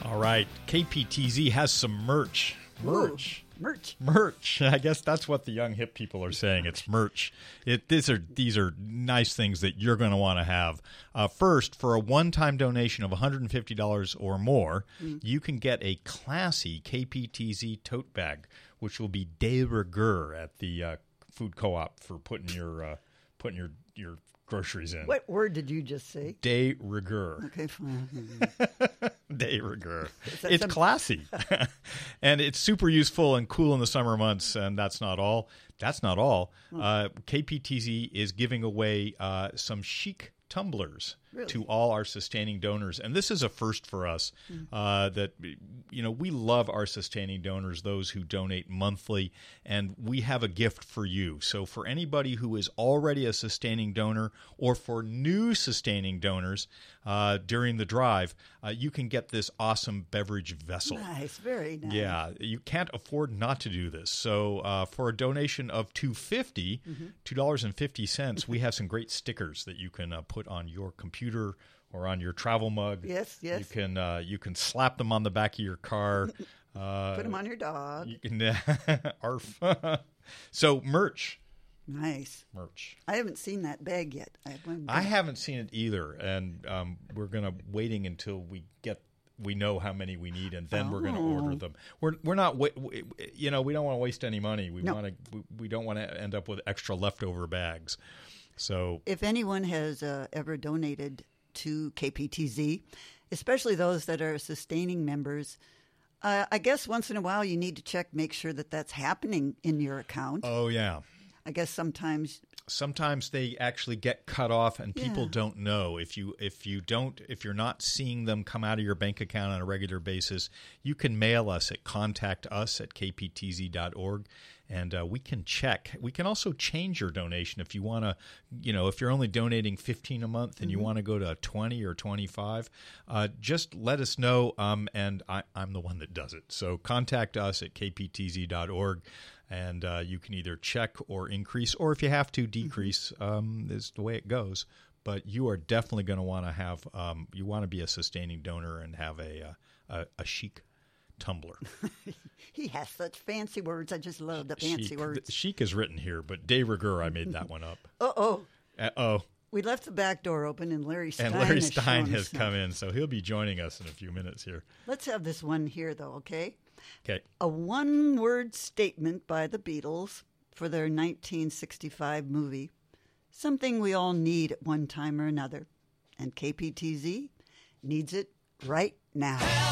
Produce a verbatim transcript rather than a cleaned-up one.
All right, K P T Z has some merch. Merch. Ooh, merch. Merch. I guess that's what the young hip people are saying. It's merch. It, these are these are nice things that you're going to want to have. Uh, first, for a one-time donation of one hundred fifty dollars or more, mm. you can get a classy K P T Z tote bag, which will be de rigueur at the uh, food co-op for putting your uh, putting your your groceries in. What word did you just say? De rigueur. Okay, fine. De rigueur. It's some... classy. And it's super useful and cool in the summer months, and that's not all. That's not all. Hmm. Uh, K P T Z is giving away uh, some chic tumblers really? to all our sustaining donors. And this is a first for us. Mm. Uh, that, you know, we love our sustaining donors, those who donate monthly, and we have a gift for you. So for anybody who is already a sustaining donor or for new sustaining donors uh, during the drive, uh, you can get this awesome beverage vessel. Nice, very nice. Yeah, you can't afford not to do this. So uh, for a donation of two dollars and fifty cents, mm-hmm. two dollars and fifty cents, we have some great stickers that you can uh, put on your computer or on your travel mug. Yes, yes. You can uh, you can slap them on the back of your car. Uh, Put them on your dog. You can arf. So merch. Nice. Merch. I haven't seen that bag yet. I, I haven't seen it either, and um, we're gonna waiting until we get we know how many we need, and then oh. we're gonna order them. We're we're not you know we don't want to waste any money. We no. want to we, we don't want to end up with extra leftover bags. So if anyone has uh, ever donated to K P T Z, especially those that are sustaining members, uh, I guess once in a while you need to check, make sure that that's happening in your account. Oh, yeah. I guess sometimes... Sometimes they actually get cut off and people yeah. don't know. If you if you don't if you're not seeing them come out of your bank account on a regular basis, you can mail us at contact us at k p t z dot org, and uh, we can check. We can also change your donation if you want to. You know, if you're only donating fifteen a month and mm-hmm. you want to go to twenty or twenty-five, uh, just let us know. Um, and I, I'm the one that does it. So contact us at k p t z dot org. And uh, you can either check or increase, or if you have to, decrease. Um, is the way it goes. But you are definitely going to want to have. Um, you want to be a sustaining donor and have a a, a chic tumbler. He has such fancy words. I just love the fancy chic. words. The, chic is written here, but de rigueur, I made that one up. Uh oh. Uh oh. We left the back door open, and Larry Stein, and Larry has, Stein has us come in, so he'll be joining us in a few minutes here. Let's have this one here, though. Okay. Okay. A one-word statement by the Beatles for their nineteen sixty-five movie, something we all need at one time or another. And K P T Z needs it right now.